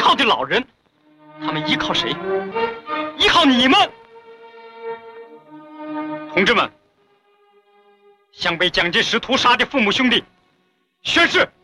靠的老人，他们依靠谁？依靠你们！同志们，向被蒋介石屠杀的父母兄弟宣誓，